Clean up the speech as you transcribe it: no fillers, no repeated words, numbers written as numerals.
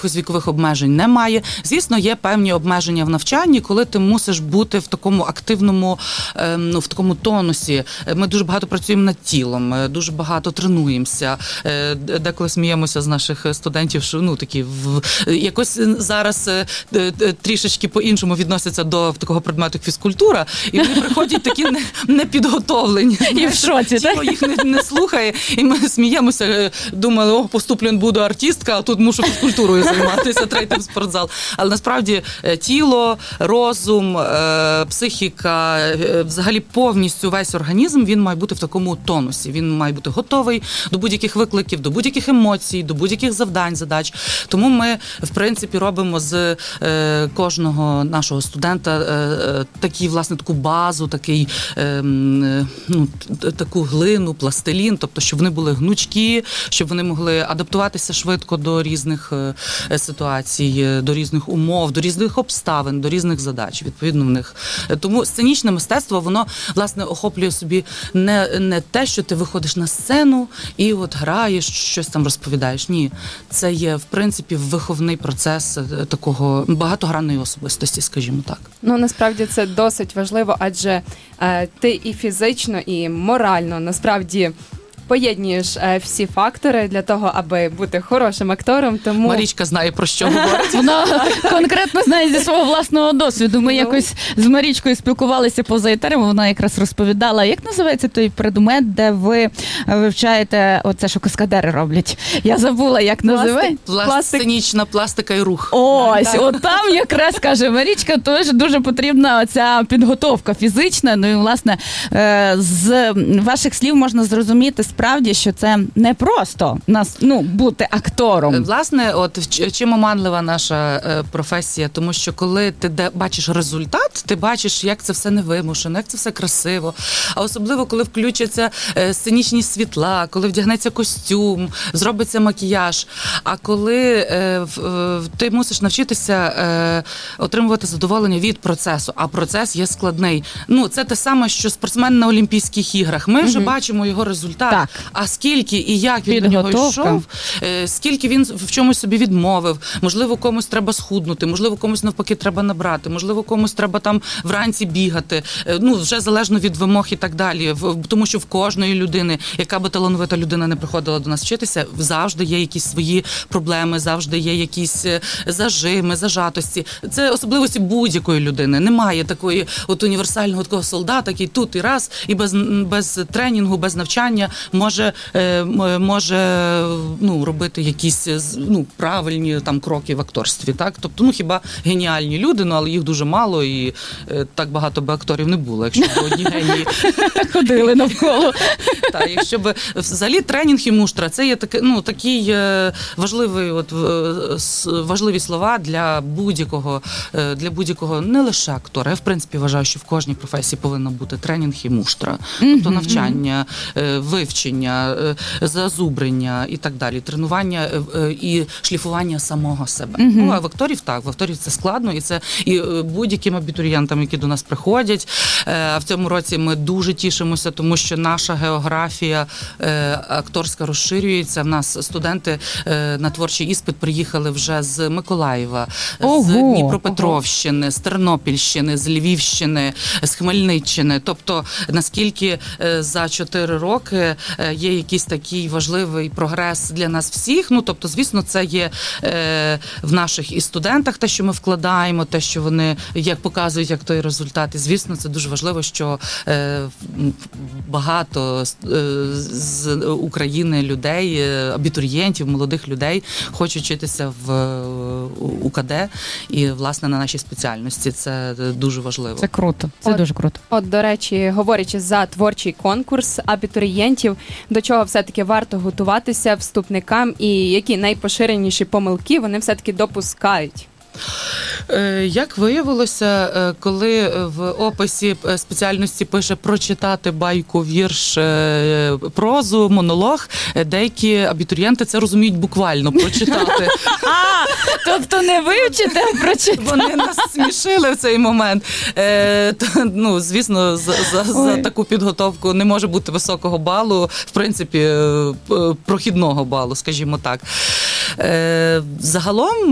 якихось вікових обмежень немає. Звісно, є певні обмеження в навчанні, коли ти мусиш бути в такому активному, в такому тонусі. Ми дуже багато працюємо над тілом, дуже багато тренуємося. Деколи сміємося з наших студентів, що такі якось зараз трішечки по-іншому відносяться до такого предмету, як фізкультура, і вони приходять такі непідготовлені. І в шоці, так? Тіло їх не слухає, і ми сміємося, думали, поступлю, буду артистка, а тут мушу фізкультурою займатися, треба йти в спортзал. Але насправді тіло, розум, психіка, взагалі повністю весь організм, він має бути в такому тонусі. Він має бути готовий до будь-яких викликів, до будь-яких емоцій, до будь-яких завдань, задач. Тому ми, в принципі, робимо з кожного нашого студента таку базу, таку глину, пластилін, тобто, щоб вони були гнучкі, щоб вони могли адаптуватися швидко до різних ситуацій, до різних умов, до різних обставин, до різних задач, відповідно, в них. Тому сценічне мистецтво, воно, власне, охоплює собі не те, що ти виходиш на сцену і от граєш, щось там розповідаєш. Ні. Це є, в принципі, виховний процес такого багатогранної особистості, скажімо так. Насправді це досить важливо, адже ти і фізично, і морально, насправді, поєднуєш всі фактори для того, аби бути хорошим актором, тому... Марічка знає, про що говорить. Вона конкретно знає зі свого власного досвіду. Ми якось з Марічкою спілкувалися поза етером, вона якраз розповідала, як називається той предмет, де ви вивчаєте оце, що каскадери роблять. Я забула, як називається. Сценічна пластика і рух. Ось, от там якраз, каже Марічка, теж дуже потрібна оця підготовка фізична. І, власне, з ваших слів можна зрозуміти справді, що це не просто бути актором. Власне, чим оманлива наша професія, тому що коли ти бачиш результат, ти бачиш, як це все невимушено, як це все красиво. А особливо, коли включаться сценічні світла, коли вдягнеться костюм, зробиться макіяж. А коли ти мусиш навчитися отримувати задоволення від процесу, а процес є складний. Це те саме, що спортсмен на Олімпійських іграх. Ми вже бачимо його результат. Так. А скільки і як він до нього йшов, скільки він в чомусь собі відмовив, можливо, комусь треба схуднути, можливо, комусь навпаки треба набрати, можливо, комусь треба там вранці бігати, вже залежно від вимог і так далі. Тому що в кожної людини, яка би талановита людина не приходила до нас вчитися, завжди є якісь свої проблеми, завжди є якісь зажими, зажатості. Це особливості будь-якої людини. Немає такої універсального такого солдата, який тут і раз, і без тренінгу, без навчання може робити якісь правильні там кроки в акторстві, так? Тобто, хіба геніальні люди, але їх дуже мало, і так багато би акторів не було, якщо б одні генії ходили навколо. Так, якщо б взагалі тренінг і муштра, це є такі важливі слова для будь-якого не лише актора. Я, в принципі, вважаю, що в кожній професії повинна бути тренінг і муштра. Тобто навчання, вивчення, зазубрення і так далі, тренування і шліфування самого себе. А в акторів це складно, і будь-яким абітурієнтам, які до нас приходять. А в цьому році ми дуже тішимося, тому що наша географія акторська розширюється. В нас студенти на творчий іспит приїхали вже з Миколаєва, з Дніпропетровщини, з Тернопільщини, з Львівщини, з Хмельниччини. Тобто, наскільки за 4 роки є якийсь такий важливий прогрес для нас всіх. Тобто, звісно, це є в наших і студентах те, що ми вкладаємо, те, що вони як показують, як той результат. І, звісно, це дуже важливо, що багато з України людей, абітурієнтів, молодих людей хочуть вчитися в УКД і, власне, на нашій спеціальності. Це дуже важливо. Це круто. Це дуже круто. До речі, говорячи за творчий конкурс абітурієнтів, до чого все-таки варто готуватися вступникам і які найпоширеніші помилки вони все-таки допускають? Як виявилося, коли в описі спеціальності пише прочитати байку, вірш, прозу, монолог, деякі абітурієнти це розуміють буквально прочитати. Тобто не вивчити, а прочитати. Вони нас смішили в цей момент. Звісно, за таку підготовку не може бути високого балу, в принципі, прохідного балу, скажімо так. Загалом